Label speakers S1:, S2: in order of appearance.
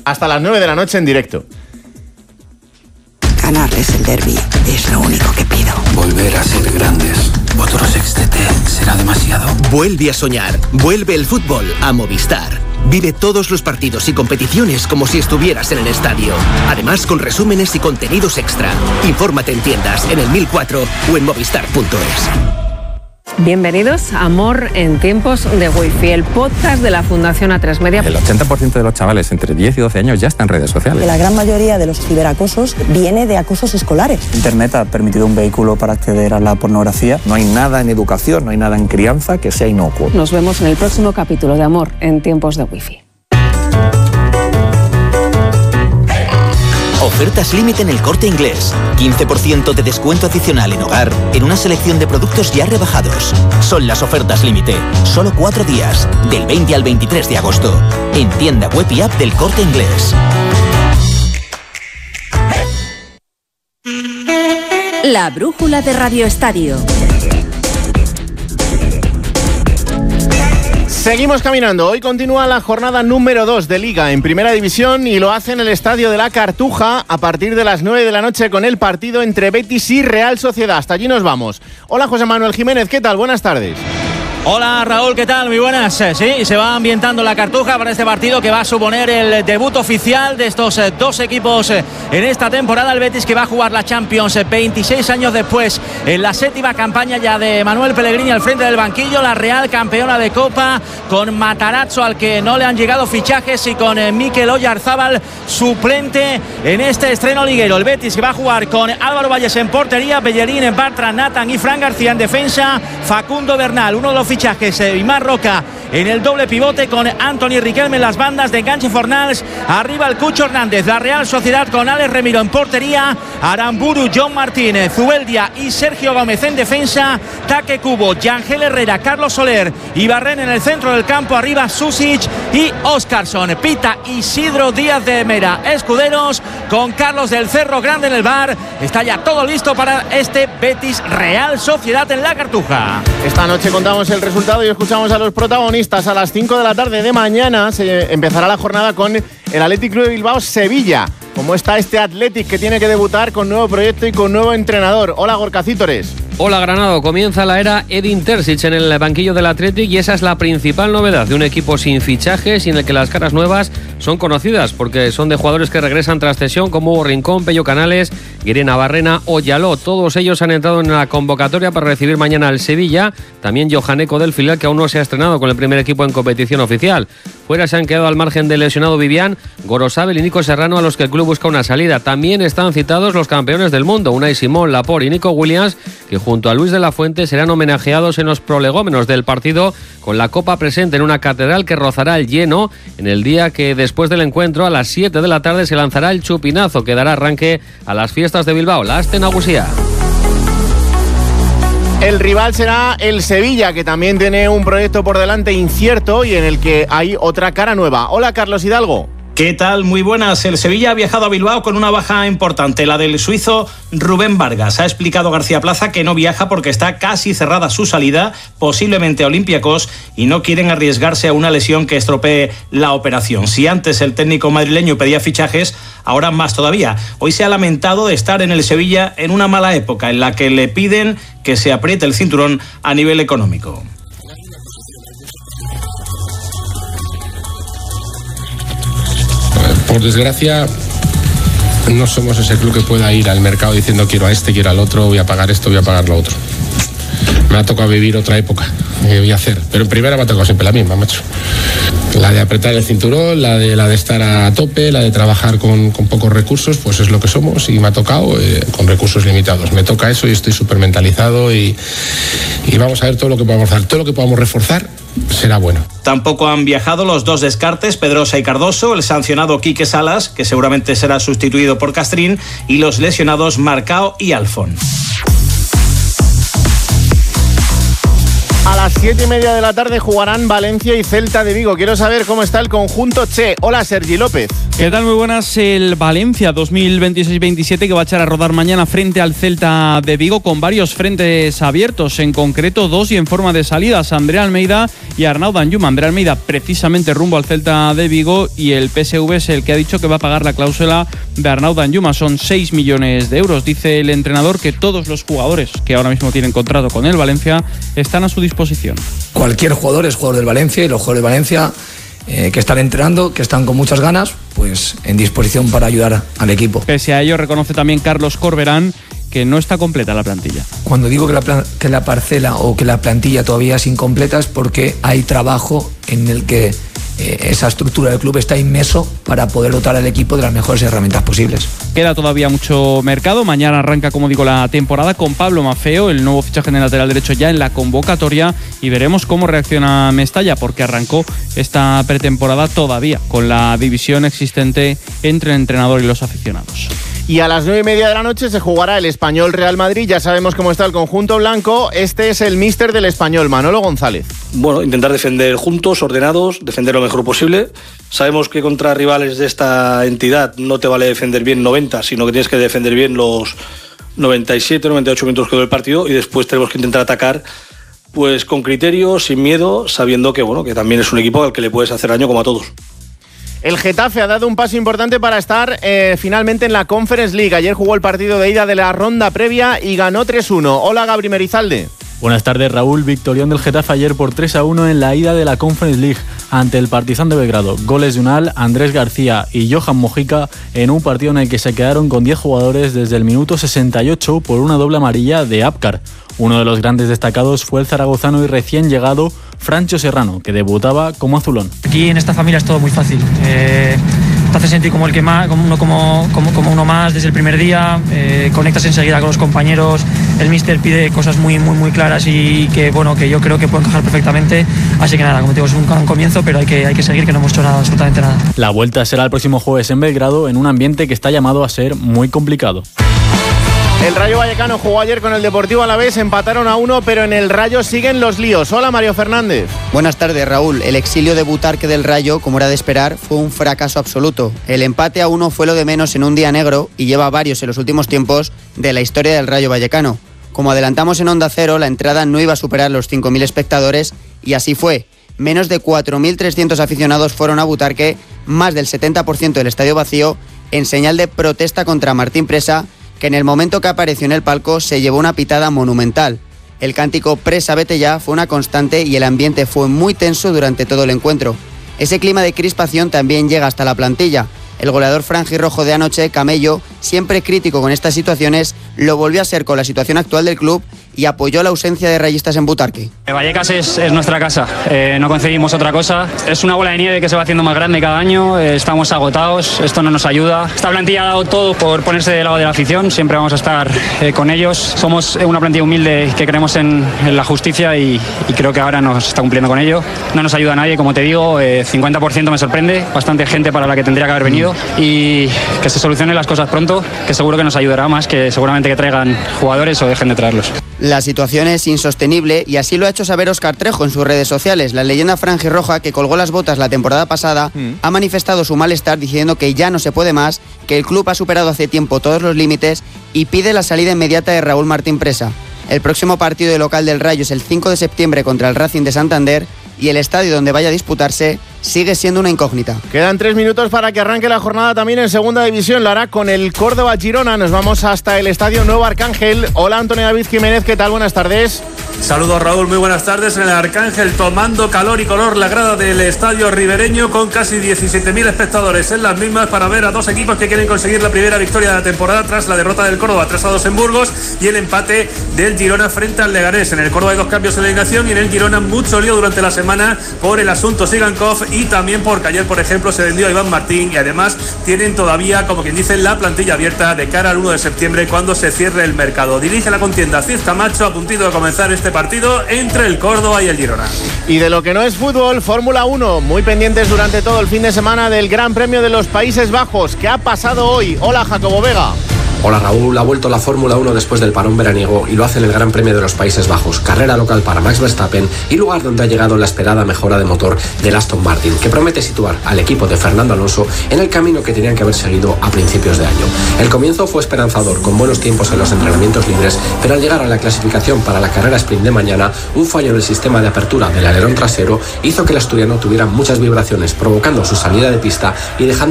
S1: hasta las 9 de la noche en directo.
S2: Ganarles el derbi es lo único que pido.
S3: Volver a ser grandes. Otro sextete será demasiado.
S4: Vuelve a soñar. Vuelve el fútbol a Movistar. Vive todos los partidos y competiciones como si estuvieras en el estadio. Además, con resúmenes y contenidos extra. Infórmate en tiendas, en el 1004 o en movistar.es.
S5: Bienvenidos a Amor en tiempos de Wi-Fi, el podcast de la Fundación A3 Media.
S6: El 80% de los chavales entre 10 y 12 años ya están en redes sociales.
S7: La gran mayoría de los ciberacosos viene de acosos escolares.
S8: Internet ha permitido un vehículo para acceder a la pornografía.
S9: No hay nada en educación, no hay nada en crianza que sea inocuo.
S5: Nos vemos en el próximo capítulo de Amor en tiempos de Wi-Fi.
S10: Ofertas límite en El Corte Inglés. 15% de descuento adicional en hogar en una selección de productos ya rebajados. Son las ofertas límite. Solo 4 días, del 20 al 23 de agosto. En tienda web y app del Corte Inglés.
S11: La brújula de Radio Estadio.
S1: Seguimos caminando. Hoy continúa la jornada número 2 de Liga en Primera División y lo hace en el Estadio de la Cartuja a partir de las 9 de la noche con el partido entre Betis y Real Sociedad. Hasta allí nos vamos. Hola José Manuel Jiménez, ¿qué tal? Buenas tardes.
S12: Hola Raúl, ¿qué tal? Muy buenas. Sí, se va ambientando la Cartuja para este partido que va a suponer el debut oficial de estos dos equipos en esta temporada. El Betis que va a jugar la Champions 26 años después, en la 7ª campaña ya de Manuel Pellegrini al frente del banquillo. La Real campeona de Copa con Matarazzo, al que no le han llegado fichajes, y con Mikel Oyarzábal suplente en este estreno liguero. El Betis que va a jugar con Álvaro Valles en portería, Bellerín, Bartra, Nathan y Fran García en defensa, Facundo Bernal, uno de los fichajes, Imar Roca en el doble pivote, con Anthony Riquelme en las bandas, de enganche Fornals, arriba el Cucho Hernández. La Real Sociedad con Alex Remiro en portería, Aramburu, John Martínez, Zubeldia y Sergio Gómez en defensa, Taque Cubo, Yangel Herrera, Carlos Soler y Barren en el centro del campo, arriba Susic y Óscarson. Pita Isidro Díaz de Mera, escuderos, con Carlos del Cerro Grande en el bar. Está ya todo listo para este Betis Real Sociedad en la Cartuja.
S1: Esta noche contamos el resultado y escuchamos a los protagonistas. A las 5 de la tarde de mañana se empezará la jornada con el Athletic Club de Bilbao Sevilla. ¿Cómo está este Athletic que tiene que debutar con nuevo proyecto y con nuevo entrenador? Hola Gorka Cítores.
S13: Hola Granado, comienza la era Edin Terzic en el banquillo del Athletic y esa es la principal novedad de un equipo sin fichajes y en el que las caras nuevas son conocidas porque son de jugadores que regresan tras cesión como Hugo Rincón, Pello Canales, Guirena Barrena o Yaló. Todos ellos han entrado en la convocatoria para recibir mañana al Sevilla. También Johaneco del filial, que aún no se ha estrenado con el primer equipo en competición oficial. Fuera se han quedado al margen del lesionado Vivian, Gorosabel y Nico Serrano, a los que el club busca una salida. También están citados los campeones del mundo, Unai Simón, Laporte y Nico Williams, que junto a Luis de la Fuente serán homenajeados en los prolegómenos del partido, con la copa presente en una catedral que rozará el lleno en el día que después del encuentro a las 7 de la tarde se lanzará el chupinazo que dará arranque a las fiestas de Bilbao, la Aste Nagusia.
S1: El rival será el Sevilla, que también tiene un proyecto por delante incierto y en el que hay otra cara nueva. Hola Carlos Hidalgo.
S14: ¿Qué tal? Muy buenas. El Sevilla ha viajado a Bilbao con una baja importante, la del suizo Rubén Vargas. Ha explicado García Plaza que no viaja porque está casi cerrada su salida, posiblemente a Olympiacos, y no quieren arriesgarse a una lesión que estropee la operación. Si antes el técnico madrileño pedía fichajes, ahora más todavía. Hoy se ha lamentado de estar en el Sevilla en una mala época, en la que le piden que se apriete el cinturón a nivel económico.
S15: Por desgracia, no somos ese club que pueda ir al mercado diciendo quiero a este, quiero al otro, voy a pagar esto, voy a pagar lo otro. Me ha tocado vivir otra época, ¿qué voy a hacer? Pero en primera me ha tocado siempre la misma, macho. La de apretar el cinturón, la de estar a tope, la de trabajar con pocos recursos, pues es lo que somos y me ha tocado con recursos limitados. Me toca eso y estoy súper mentalizado y vamos a ver todo lo que podamos hacer, todo lo que podamos reforzar será bueno.
S14: Tampoco han viajado los dos descartes, Pedrosa y Cardoso, el sancionado Quique Salas, que seguramente será sustituido por Castrín, y los lesionados Marcao y Alfón.
S1: a las 7:30 de la tarde jugarán Valencia y Celta de Vigo. Quiero saber cómo está el conjunto Che. Hola, Sergi López.
S16: ¿Qué tal? Muy buenas. El Valencia 2026-27 que va a echar a rodar mañana frente al Celta de Vigo con varios frentes abiertos, en concreto 2 y en forma de salidas, Andrea Almeida y Arnaud Danjuma. Andrea Almeida precisamente rumbo al Celta de Vigo y el PSV es el que ha dicho que va a pagar la cláusula de Arnaud Danjuma. Son 6 millones de euros. Dice el entrenador que todos los jugadores que ahora mismo tienen contrato con el Valencia están a su disposición.
S17: Cualquier jugador es jugador del Valencia y los jugadores del Valencia que están entrenando, que están con muchas ganas, pues en disposición para ayudar al equipo.
S16: Pese a ello, reconoce también Carlos Corberán que no está completa la plantilla.
S17: Cuando digo que la parcela o que la plantilla todavía es incompleta es porque hay trabajo en el que esa estructura del club está inmerso para poder dotar al equipo de las mejores herramientas posibles.
S16: Queda todavía mucho mercado. Mañana arranca, como digo, la temporada con Pablo Maffeo, el nuevo fichaje en el lateral derecho ya en la convocatoria, y veremos cómo reacciona Mestalla, porque arrancó esta pretemporada todavía con la división existente entre el entrenador y los aficionados.
S1: Y a las 9:30 de la noche se jugará el Español Real Madrid. Ya sabemos cómo está el conjunto blanco. Este es el míster del Español, Manolo González.
S18: Bueno, intentar defender juntos, ordenados, defender lo mejor posible. Sabemos que contra rivales de esta entidad no te vale defender bien 90, sino que tienes que defender bien los 97, 98 minutos que dura el partido, y después tenemos que intentar atacar pues con criterio, sin miedo, sabiendo que bueno, que también es un equipo al que le puedes hacer daño como a todos.
S1: El Getafe ha dado un paso importante para estar finalmente en la Conference League. Ayer jugó el partido de ida de la ronda previa y ganó 3-1. Hola, Gabri Merizalde.
S19: Buenas tardes, Raúl. Victorión del Getafe ayer por 3-1 en la ida de la Conference League ante el Partizan de Belgrado. Goles de Unal, Andrés García y Johan Mojica en un partido en el que se quedaron con 10 jugadores desde el minuto 68 por una doble amarilla de Apcar. Uno de los grandes destacados fue el zaragozano y recién llegado Francho Serrano, que debutaba como azulón.
S20: Aquí en esta familia es todo muy fácil. Te hace sentir como el que más, como uno más desde el primer día. Conectas enseguida con los compañeros. El míster pide cosas muy claras y que yo creo que pueden encajar perfectamente. Así que nada, como te digo, es un gran comienzo, pero hay que seguir, que no hemos hecho absolutamente nada.
S19: La vuelta será el próximo jueves en Belgrado, en un ambiente que está llamado a ser muy complicado.
S1: El Rayo Vallecano jugó ayer con el Deportivo Alavés, empataron a 1, pero en el Rayo siguen los líos. Hola, Mario Fernández.
S21: Buenas tardes, Raúl. El exilio de Butarque del Rayo, como era de esperar, fue un fracaso absoluto. El empate a 1 fue lo de menos en un día negro y lleva varios en los últimos tiempos de la historia del Rayo Vallecano. Como adelantamos en Onda Cero, la entrada no iba a superar los 5.000 espectadores y así fue. Menos de 4.300 aficionados fueron a Butarque, más del 70% del estadio vacío, en señal de protesta contra Martín Presa, que en el momento que apareció en el palco se llevó una pitada monumental. El cántico "Presa, vete ya" fue una constante y el ambiente fue muy tenso durante todo el encuentro. Ese clima de crispación también llega hasta la plantilla. El goleador franjirrojo de anoche, Camello, siempre crítico con estas situaciones, lo volvió a ser con la situación actual del club y apoyó la ausencia de rayistas en Butarque.
S22: Vallecas es nuestra casa, no conseguimos otra cosa. Es una bola de nieve que se va haciendo más grande cada año, estamos agotados, esto no nos ayuda. Esta plantilla ha dado todo por ponerse del lado de la afición, siempre vamos a estar con ellos. Somos una plantilla humilde que creemos en la justicia y creo que ahora nos está cumpliendo con ello. No nos ayuda a nadie, como te digo, 50% me sorprende, bastante gente para la que tendría que haber venido, y que se solucionen las cosas pronto, que seguro que nos ayudará más que seguramente que traigan jugadores o dejen de traerlos.
S21: La situación es insostenible y así lo ha hecho saber Óscar Trejo en sus redes sociales. La leyenda franjirroja, que colgó las botas la temporada pasada, ha manifestado su malestar diciendo que ya no se puede más, que el club ha superado hace tiempo todos los límites y pide la salida inmediata de Raúl Martín Presa. El próximo partido de local del Rayo es el 5 de septiembre contra el Racing de Santander y el estadio donde vaya a disputarse sigue siendo una incógnita.
S1: Quedan 3 minutos para que arranque la jornada también en segunda división. Lo hará con el Córdoba Girona. Nos vamos hasta el Estadio Nuevo Arcángel. Hola, Antonio David Jiménez, ¿qué tal? Buenas tardes.
S23: Saludos, Raúl, muy buenas tardes. En el Arcángel, tomando calor y color la grada del estadio ribereño, con casi 17.000 espectadores en las mismas para ver a dos equipos que quieren conseguir la primera victoria de la temporada tras la derrota del Córdoba 3-2 en Burgos y el empate del Girona frente al Leganés. En el Córdoba hay 2 cambios en la alineación y en el Girona mucho lío durante la semana por el asunto Sigankov y también porque ayer, por ejemplo, se vendió a Iván Martín y además tienen todavía, como quien dice, la plantilla abierta de cara al 1 de septiembre cuando se cierre el mercado. Dirige la contienda Cid Camacho, a puntito de comenzar este partido entre el Córdoba y el Girona.
S1: Y de lo que no es fútbol, Fórmula 1, muy pendientes durante todo el fin de semana del Gran Premio de los Países Bajos. ¿Qué ha pasado hoy? Hola, Jacobo Vega.
S2: Hola Raúl, ha vuelto la Fórmula 1 después del parón veraniego y lo hace en el Gran Premio de los Países Bajos, carrera local para Max Verstappen y lugar donde ha llegado la esperada mejora de motor del Aston Martin, que promete situar al equipo de Fernando Alonso en el camino que tenían que haber seguido a principios de año. El comienzo fue esperanzador, con buenos tiempos en los entrenamientos libres, pero al llegar a la clasificación para la carrera sprint de mañana, un fallo en el sistema de apertura del alerón trasero hizo que el asturiano tuviera muchas vibraciones, provocando su salida de pista y dejando